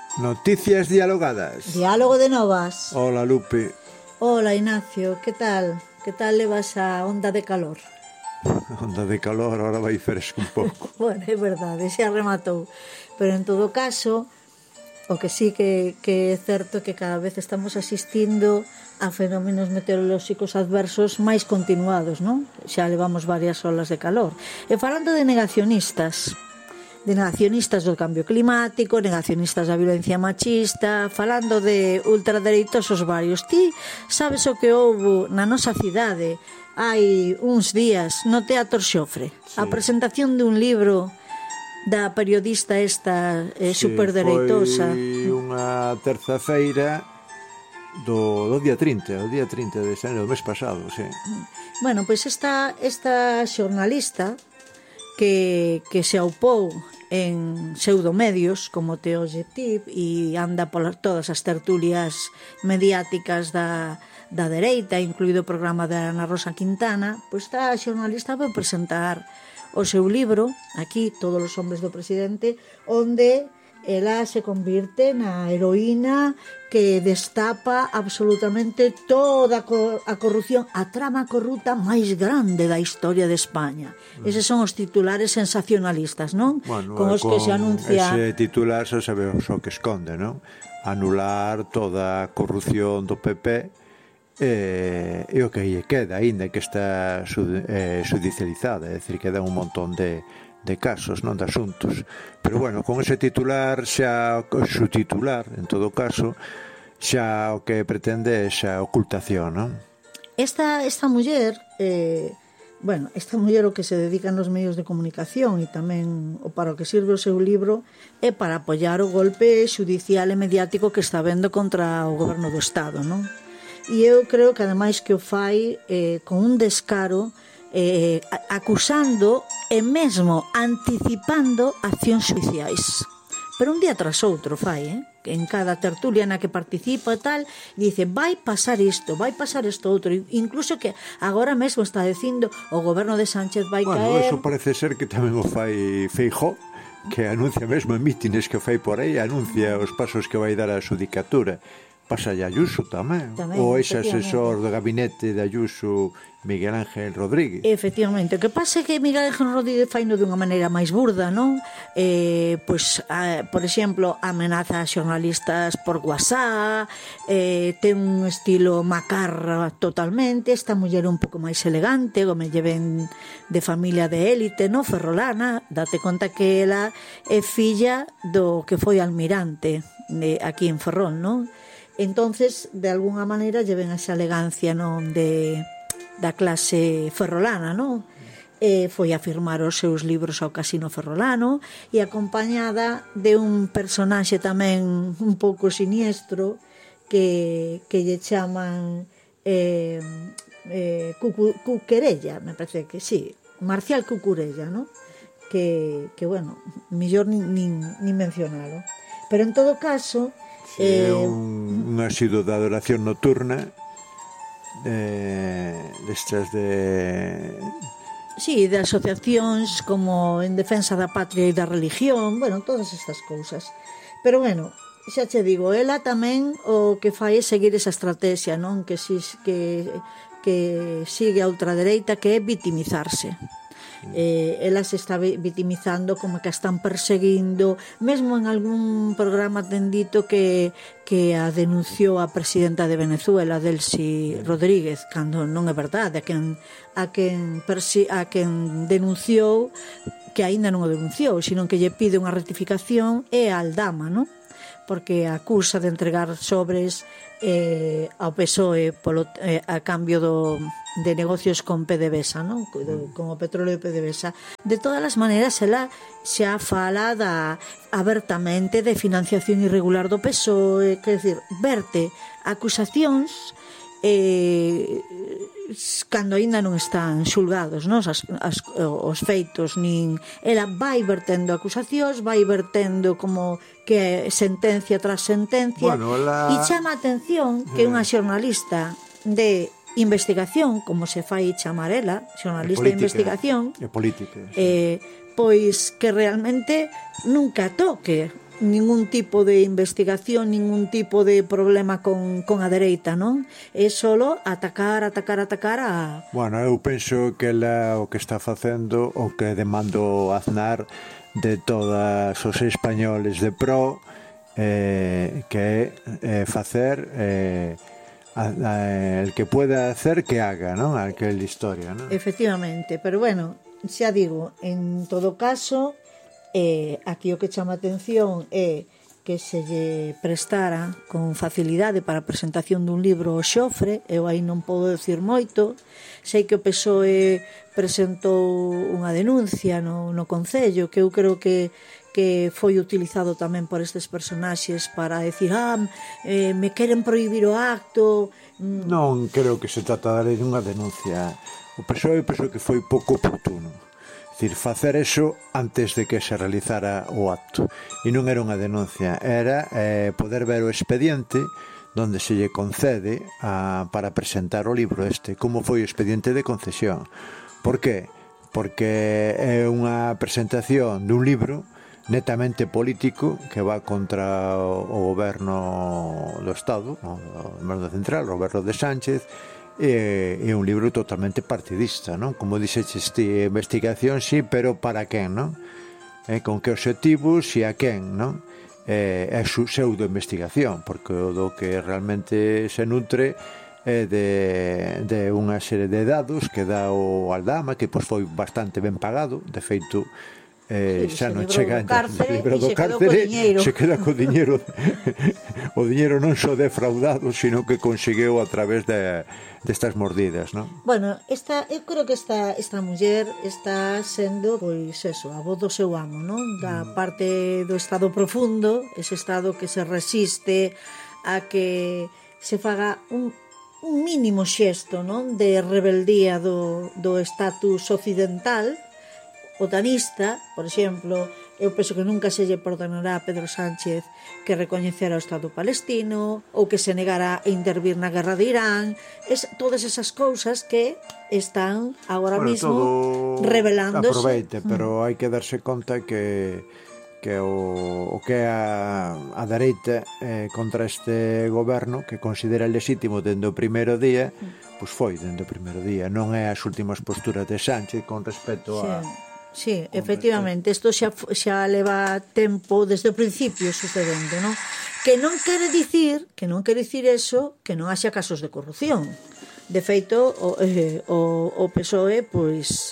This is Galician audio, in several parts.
Noticias dialogadas. Diálogo de novas. Hola, Lupe. Hola, Ignacio, que tal? Que tal levas a onda de calor? Onda de calor, ahora vai fresco un pouco. Bueno, é verdade, xa rematou. Pero en todo caso, o que sí que é certo que cada vez estamos asistindo a fenómenos meteorolóxicos adversos máis continuados, non? Xa levamos varias olas de calor. E falando de negacionistas do cambio climático, negacionistas da violencia machista, falando de ultradereitosos varios. Ti sabes o que houbo na nosa cidade hai uns días no Teatro Xofre? Sí. A presentación de un libro da periodista esta superdereitosa. Foi unha terza feira do día 30, o día 30 de xaneiro do mes pasado, sí. Bueno, pois esta xornalista que se aupou en pseudomedios como Teo Getip e anda por todas as tertulias mediáticas da dereita, incluído o programa de Ana Rosa Quintana, pois esta xornalista vai presentar o seu libro, aquí, Todos os hombres do presidente, onde ela se convirte na heroína que destapa absolutamente toda a corrupción, a trama corrupta máis grande da historia de España. Eses son os titulares sensacionalistas, non? Bueno, con os que se anuncia... Ese titular xa sabemos o que esconde, non? Anular toda a corrupción do PP e o que lle queda, aínda que está judicializada, é dicir, queda un montón de casos, non, de asuntos. Pero bueno, con ese titular xa, o titular, en todo caso, xa o que pretende é xa ocultación, non? Esta muller, esta muller o que se dedica nos medios de comunicación e tamén o para o que sirve o seu libro é para apoiar o golpe xudicial e mediático que está vendo contra o goberno do Estado, non? E eu creo que ademais que o fai con un descaro, acusando e mesmo anticipando accións xudiciais, pero un día tras outro fai, en cada tertulia na que participa e tal, dice, vai pasar isto outro, incluso que agora mesmo está dicindo o goberno de Sánchez vai caer. Bueno, eso parece ser que tamén o fai Feijóo, que anuncia mesmo en mítines que fai por aí, anuncia os pasos que vai dar a xudicatura. Pasa a Ayuso tamén, ou ese asesor do gabinete de Ayuso, Miguel Ángel Rodríguez. Efectivamente, o que pasa é que Miguel Ángel Rodríguez faino dunha maneira máis burda, non? Por exemplo, amenaza a xornalistas por WhatsApp, ten un estilo macarra totalmente. Esta muller un pouco máis elegante, como lle ven de familia de élite, non? Ferrolana, date conta que ela é filla do que foi almirante aquí en Ferrol, non? Entonces, de alguna maneira, lleven esa elegancia, non, da clase ferrolana, non? Foi a firmar os seus libros ao Casino Ferrolano e acompañada de un personaxe tamén un pouco siniestro que lle chaman Cucurella, me parece que sí, Marcial Cucurella, non? Que bueno, mellor nin mencionalo. Pero en todo caso... É un asiduo da adoración nocturna destas de... Sí, de asociacións como En Defensa da Patria e da Religión, bueno, todas estas cousas. Pero bueno, xa che digo, ela tamén o que fai é seguir esa estrategia, non? Que sigue a ultradereita, que é vitimizarse. Ela se está vitimizando como que a están perseguindo, mesmo en algún programa ten dito que a denunciou a presidenta de Venezuela, Delcy Rodríguez, cando non é verdade, a quen denunciou, que aínda non o denunciou, sino que lle pide unha rectificación é a Aldama, non? Porque acusa de entregar sobres ao PSOE a cambio de negocios con PDVSA, non? Con o petróleo de PDVSA. De todas as maneiras, ela xa fala abertamente de financiación irregular do PSOE, quer dizer, verte acusacións cando aínda non están xulgados, non? Os feitos, nin ela vai vertendo acusacións, vai vertendo como que sentencia tras sentencia, e chama a atención que unha xornalista de investigación, como se fai chamar ela, xornalista de investigación, e política, pois que realmente nunca toque ningún tipo de investigación, ningún tipo de problema con a dereita, non? É solo atacar a... Bueno, eu penso que ela o que está facendo, o que demando Aznar de todos os españoles de pro, que é facer el que pueda hacer que haga, non? Aquela historia, non? Efectivamente, pero bueno, xa digo, en todo caso, aquí o que chama atención é que se lle prestara con facilidade para a presentación dun libro ao Xofre. Eu aí non podo decir moito. Sei que o PSOE presentou unha denuncia no Concello, que eu creo que foi utilizado tamén por estes personaxes para decir me queren prohibir o acto. Non creo que se trata de unha denuncia. O PSOE penso que foi pouco oportuno. É dicir, facer eso antes de que se realizara o acto. E non era unha denuncia, era poder ver o expediente donde se lle concede para presentar o libro este, como foi o expediente de concesión. Por qué? Porque é unha presentación dun libro netamente político que va contra o goberno do Estado, o goberno central, o goberno de Sánchez. É un libro totalmente partidista, non? Como dixeches ti, investigación sí, pero para quen, non? Con que obxectivos e a quen, non? É pseudo-investigación, porque o do que realmente se nutre é de unha serie de dados que dá o Aldama, que pois foi bastante ben pagado, de feito xa non chega entre o libro do cárcere, se queda co diñeiro. O diñeiro non só defraudado, sino que conseguiu a través destas mordidas, non? Bueno, eu creo que esta muller está sendo, pois eso, a voz do seu amo, non? Da parte do estado profundo, ese estado que se resiste a que se faga un mínimo xesto, non? De rebeldía do estatus occidental, otanista, por exemplo. Eu penso que nunca se lle perdonará a Pedro Sánchez que recoñecera o Estado palestino ou que se negara a intervir na guerra de Irán. Todas esas cousas que están agora mismo revelándose. Aproveite, pero hai que darse conta que o que é a dereita contra este goberno, que considera lexítimo dende o primeiro día, pois foi dende o primeiro día. Non é as últimas posturas de Sánchez con respecto a... Sí, efectivamente, isto xa leva tempo desde o principio sucedendo, non? Que non quere dicir eso que non haxa casos de corrupción. De feito, o PSOE pois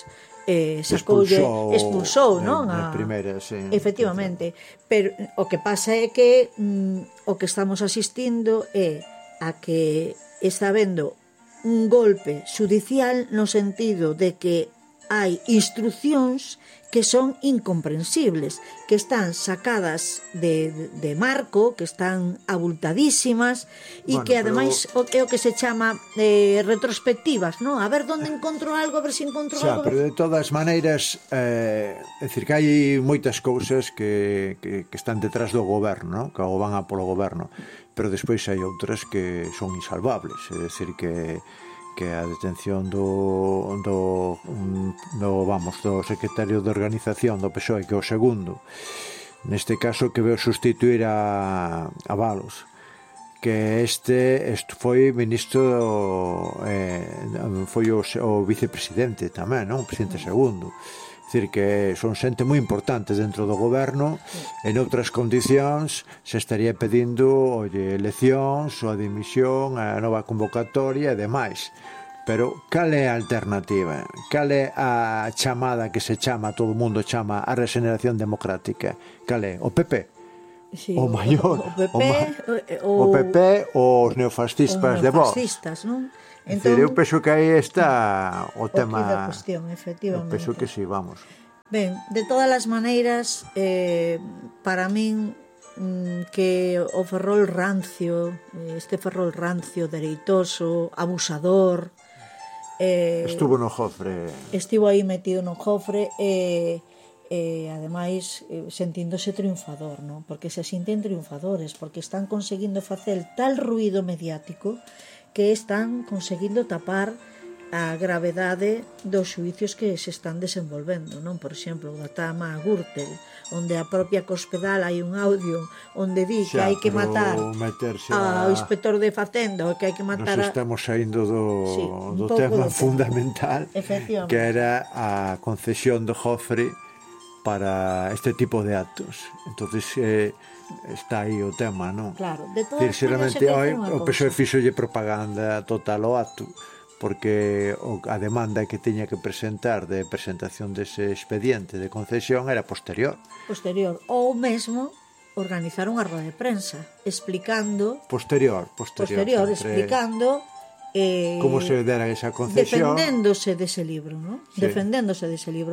expulsou, non? A primeira, sí. Efectivamente, pero o que pasa é que o que estamos asistindo é a que está habendo un golpe judicial no sentido de que hai instruccións que son incomprensibles, que están sacadas de marco, que están abultadísimas e que ademais é o que se chama retrospectivas, non? A ver onde encontro algo, a ver se encontro algo. Pero de todas maneiras, é dicir que hai moitas cousas que están detrás do goberno, que van a polo goberno, pero despois hai outras que son insalvables, é dicir que a detención do secretario de organización do PSOE, que é o segundo, neste caso, que veo sustituir a Valos, que este foi ministro, foi o vicepresidente tamén, non? O presidente segundo. É dicir, que son xente moi importante dentro do goberno. En outras condicións se estaría pedindo eleccións, ou a dimisión, a nova convocatoria e demais. Pero cal é a alternativa? Cal é a chamada que se chama, todo o mundo chama, a regeneración democrática? Cal é? O PP? Sí, o maior, o PP, os neofascistas de Vox. Non? Entón, eu penso que aí está o tema da cuestión, efectivamente. Eu penso que sí, vamos. Ben, de todas as maneiras, para min, que o Ferrol rancio, este Ferrol rancio, dereitoso, abusador, estuvo no Jofre. Estivo aí metido no Jofre e ademais sentíndose triunfador, non? Porque se sinten triunfadores, porque están conseguindo facer tal ruído mediático que están conseguindo tapar a gravedade dos xuicios que se están desenvolvendo, non? Por exemplo, o da Tama a Gürtel, onde a propia Cospedal hai un audio onde di que hai que matar ao inspector de Facenda, que hai que matar Nos estamos saindo do tema fundamental, que era a concesión do Joffre para este tipo de actos. Entonces está aí o tema, non? Claro, de todas maneras o PSOE fixolle propaganda total ao acto, porque a demanda que tiña que presentar de presentación dese expediente de concesión era posterior, ou mesmo organizar unha roda de prensa explicando explicando como se dera esa concesión, defendéndose dese libro, ¿no? Sí. Defendéndose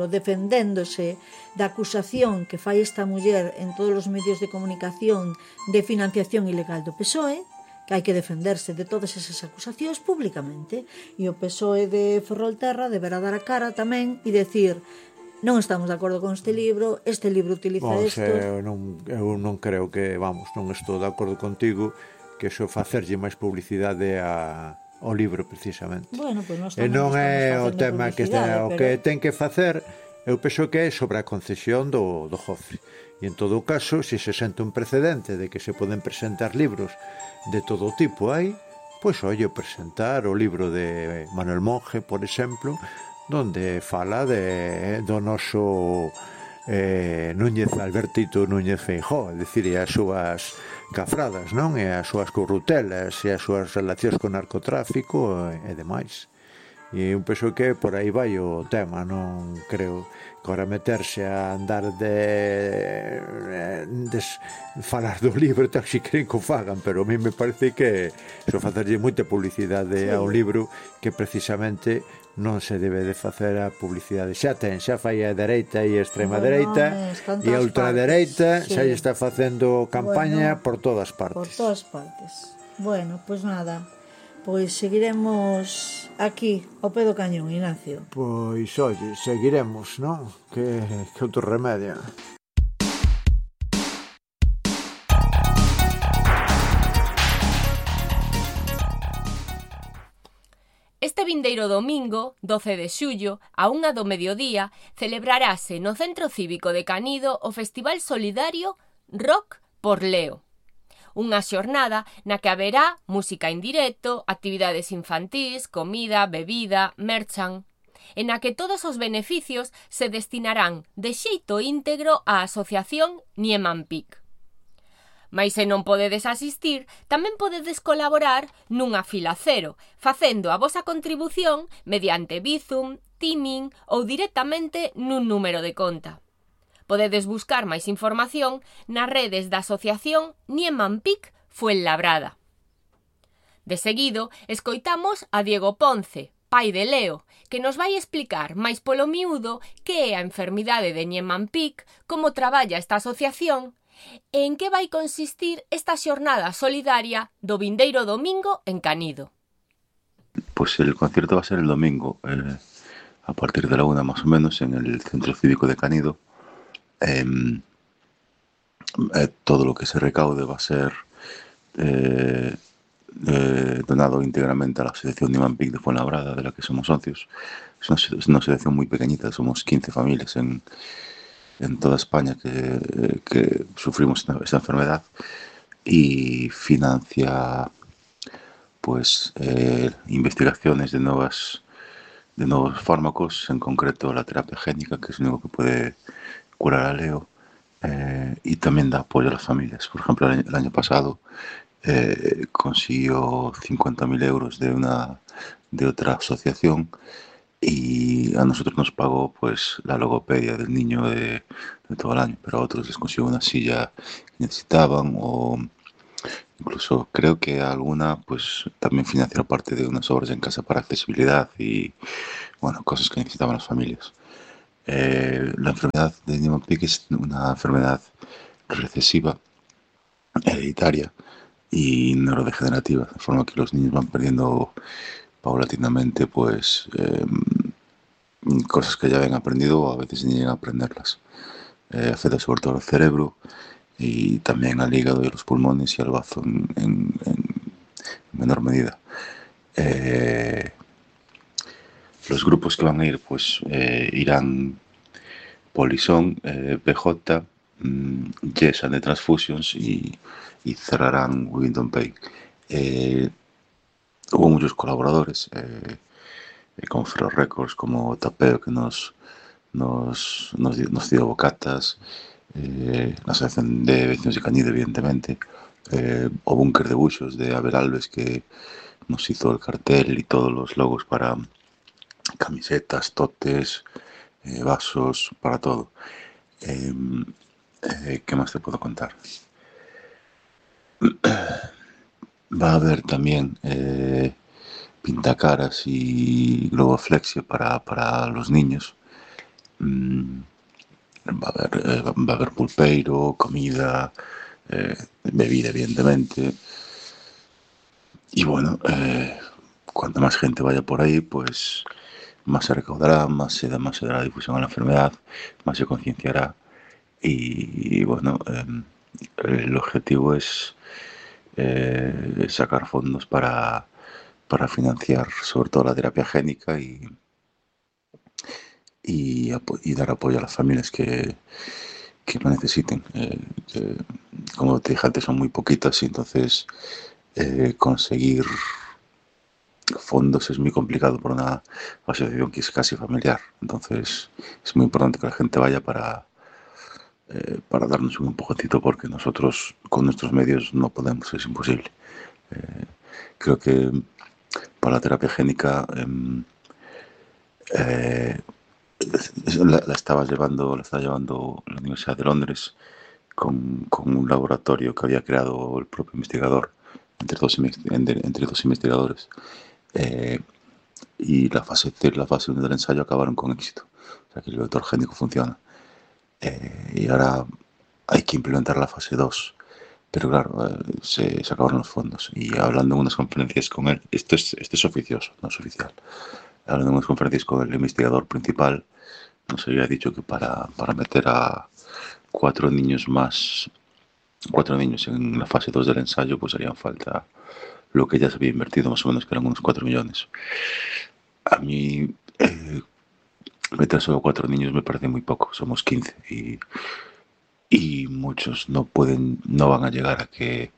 da acusación que fai esta muller en todos os medios de comunicación de financiación ilegal do PSOE, que hai que defenderse de todas esas acusacións públicamente, e o PSOE de Ferrolterra deberá dar a cara tamén e decir: non estamos de acordo con este libro utiliza isto. Eu non creo que, non estou de acordo contigo que iso facerlle máis publicidade ao libro, precisamente. Bueno, pues non é o tema que o que ten que facer, eu penso que é sobre a concesión do Joffre. E en todo caso, se se sente un precedente de que se poden presentar libros de todo tipo aí, pois presentar o libro de Manuel Monge, por exemplo, donde fala do noso Albertito Núñez Feijóo, é dicir, as súas cafradas, non? E as súas corrutelas e as súas relacións con narcotráfico e demais. E eu penso que por aí vai o tema, non creo que ahora meterse a andar de falar do libro, tal, si creen que o fagan, pero a mí me parece que iso facerlle moita publicidade ao libro, que precisamente non se debe de facer a publicidade. Xa fai a dereita e a extrema dereita e a ultradereita, xa lle está facendo campaña por todas partes. Por todas partes. Bueno, pois nada, pois seguiremos aquí ao pé do cañón, Ignacio. Pois, seguiremos, non? Que outro remedio. Este vindeiro domingo, 12 de xullo, a 1 do mediodía, celebrarase no Centro Cívico de Canido o Festival Solidario Rock por Leo. Unha xornada na que haberá música en directo, actividades infantís, comida, bebida, merchan, e na que todos os beneficios se destinarán de xeito íntegro á asociación Nieman Pic. Mais se non podedes asistir, tamén podedes colaborar nunha fila cero, facendo a vosa contribución mediante Bizum, Timing ou directamente nun número de conta. Podedes buscar máis información nas redes da asociación Nieman Pic Fuenlabrada. De seguido, escoitamos a Diego Ponce, pai de Leo, que nos vai explicar máis polo miúdo que é a enfermidade de Nieman Pic, como traballa esta asociación e en que vai consistir esta xornada solidaria do vindeiro domingo en Canido. Pues el concierto va a ser el domingo, a partir de la 1 más o menos, en el Centro Cívico de Canido. Todo lo que se recaude va a ser donado íntegramente a la asociación Nieman Pic de Fuenlabrada, de la que somos socios. Es una asociación muy pequeñita, somos 15 familias en toda España que sufrimos esta enfermedad, y financia pues investigaciones de nuevos fármacos, en concreto la terapia génica, que es lo único que puede curar a Leo, y también da apoyo a las familias. Por ejemplo, el año pasado consiguió 50.000 euros de otra asociación, y a nosotros nos pagó pues la logopedia del niño de todo el año, pero a otros les consiguió una silla que necesitaban, o incluso creo que alguna pues también financiaron parte de unas obras en casa para accesibilidad y bueno, cosas que necesitaban las familias. La enfermedad de Nieman Pic es una enfermedad recesiva, hereditaria y neurodegenerativa, de forma que los niños van perdiendo paulatinamente pues cosas que ya habían aprendido, o a veces ni llegan a aprenderlas. Afecta sobre todo al cerebro y también al hígado y a los pulmones y al bazo en menor medida. Los grupos que van a ir, pues irán Polizón, PJ, Yesa de Transfusions y cerrarán Wellington Pay. Hubo muchos colaboradores, como Ferro Records, como Tapeo, que nos dio bocatas, la Asociación de Vecinos de Cañido, evidentemente, o Búnker de Buxos de Abel Alves, que nos hizo el cartel y todos los logos para camisetas, totes, vasos, para todo. ¿Qué más te puedo contar? Va a haber también pintacaras y globoflexia para los niños. Va a haber pulpeiro, comida, bebida, evidentemente. Y bueno, cuanta más gente vaya por ahí, pues más se recaudará, más se dará difusión a la enfermedad, más se concienciará. Y bueno, el objetivo es sacar fondos para financiar sobre todo la terapia génica y dar apoyo a las familias que lo necesiten. Como te dije antes, son muy poquitas y entonces conseguir fondos es muy complicado por una asociación que es casi familiar. Entonces es muy importante que la gente vaya para darnos un empujoncito, porque nosotros con nuestros medios no podemos, es imposible. Creo que para la terapia génica la estaba llevando la Universidad de Londres con un laboratorio que había creado el propio investigador entre dos investigadores, y la fase 1 del ensayo acabaron con éxito, o sea que el vector génico funciona, y ahora hay que implementar la fase 2, pero claro, se acabaron los fondos. Y hablando en unas conferencias con él, esto es oficioso, no es oficial, hablando en unas conferencias con el investigador principal, nos había dicho que para meter a 4 niños en la fase 2 del ensayo, pues harían falta lo que ya se había invertido, más o menos, que eran unos 4 millones. A mí, meter solo 4 niños me parece muy poco, somos 15 y muchos no van a llegar a que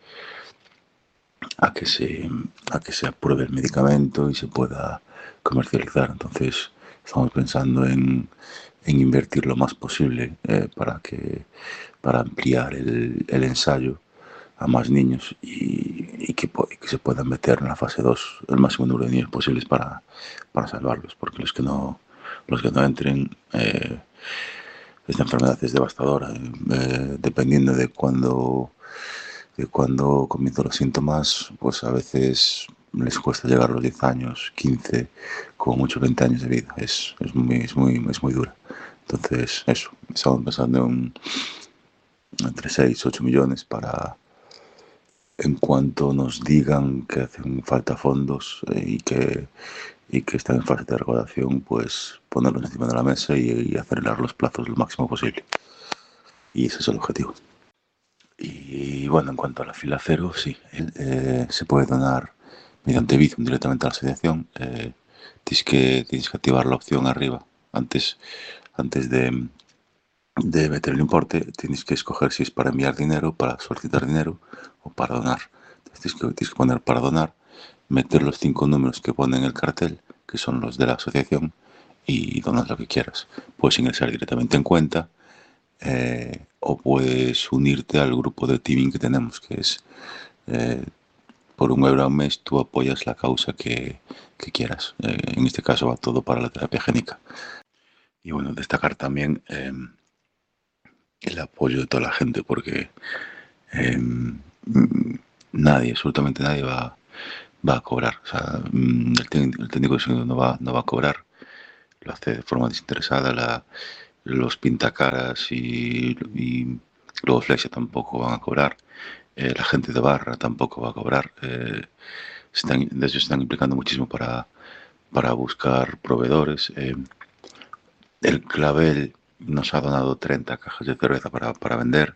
se apruebe el medicamento y se pueda comercializar. Entonces estamos pensando en invertir lo más posible para ampliar el ensayo a más niños y que se puedan meter en la fase 2 el máximo número de niños posibles para salvarlos, porque los que no entren, esta enfermedad es devastadora, dependiendo de cuándo comienzan los síntomas, pues a veces les cuesta llegar a los 10 años, 15, como mucho 20 años de vida. Es muy dura. Entonces, eso, estamos pensando entre 6 y 8 millones para, en cuanto nos digan que hacen falta fondos y que están en fase de recaudación, pues ponerlos encima de la mesa y acelerar los plazos lo máximo posible. Y ese es el objetivo. Y bueno, en cuanto a la fila cero, sí, se puede donar mediante Bizum directamente a la asociación. Tienes que activar la opción arriba. Antes de meter el importe, tienes que escoger si es para enviar dinero, para solicitar dinero o para donar. Entonces, tienes que poner para donar, meter los 5 números que pone en el cartel, que son los de la asociación, y donar lo que quieras. Puedes ingresar directamente en cuenta, o puedes unirte al grupo de Teaming que tenemos, que es por €1 al mes tú apoyas la causa que quieras. En este caso va todo para la terapia génica. Y bueno, destacar también el apoyo de toda la gente, porque absolutamente nadie va a cobrar. O sea, el técnico de sonido no va a cobrar, lo hace de forma desinteresada. Los pintacaras y luego Flexia tampoco van a cobrar. La gente de barra tampoco va a cobrar. Se están implicando muchísimo para buscar proveedores. El Clavel nos ha donado 30 cajas de cerveza para vender.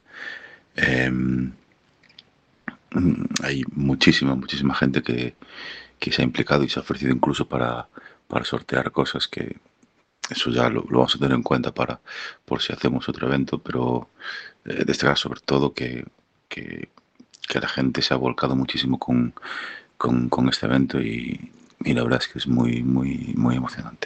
Hay muchísima gente que se ha implicado y se ha ofrecido incluso para sortear cosas que eso ya lo vamos a tener en cuenta por si hacemos otro evento, pero destacar sobre todo que la gente se ha volcado muchísimo con este evento y la verdad es que es muy, muy, muy emocionante.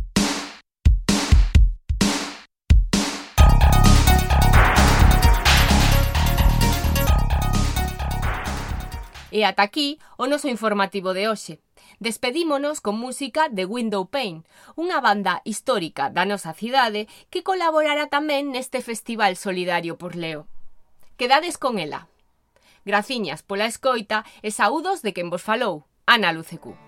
E ata aquí o noso informativo de hoxe. Despedímonos con música de Window Pane, unha banda histórica da nosa cidade que colaborará tamén neste Festival Solidario por Leo. Quedades con ela. Graciñas pola escoita e saúdos de quen vos falou, Ana Lucecu.